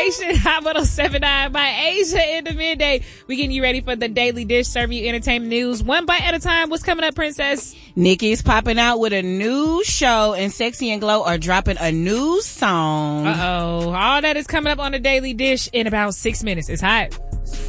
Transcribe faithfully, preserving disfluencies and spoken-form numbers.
station, Hot one oh seven point nine by Asia in the midday. We getting you ready for the Daily Dish, serving you entertainment news one bite at a time. What's coming up, Princess? Nikki's popping out with a new show, and Sexy and Glow are dropping a new song. Uh-oh. All that is coming up on the Daily Dish in about six minutes. It's hot.